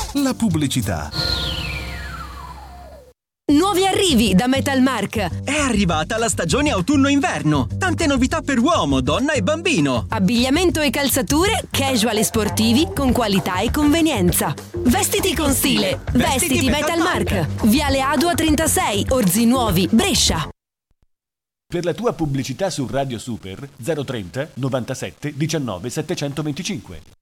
la pubblicità. Nuovi arrivi da Metalmark. È arrivata la stagione autunno-inverno. Tante novità per uomo, donna e bambino. Abbigliamento e calzature casual e sportivi con qualità e convenienza. Vestiti con stile. Vestiti Metalmark. Viale Adua 36, Orzi Nuovi, Brescia. Per la tua pubblicità su Radio Super 030 97 19 725.